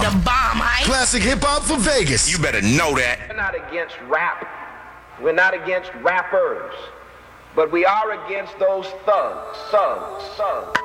The bomb, right? Classic hip hop for Vegas. You better know that. We're not against rap. We're not against rappers. But we are against those thugs.